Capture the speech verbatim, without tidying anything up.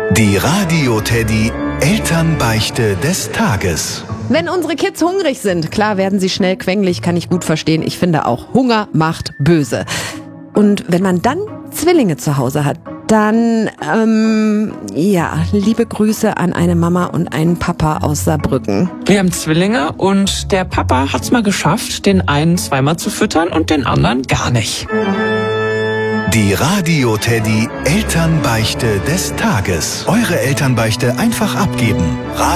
Die Radio Teddy Elternbeichte des Tages. Wenn unsere Kids hungrig sind, klar werden sie schnell quengelig, kann ich gut verstehen. Ich finde auch, Hunger macht böse. Und wenn man dann Zwillinge zu Hause hat, dann, ähm, ja, liebe Grüße an eine Mama und einen Papa aus Saarbrücken. Wir haben Zwillinge und der Papa hat's mal geschafft, den einen zweimal zu füttern und den anderen gar nicht. Die Radio Teddy Elternbeichte des Tages. Eure Elternbeichte einfach abgeben.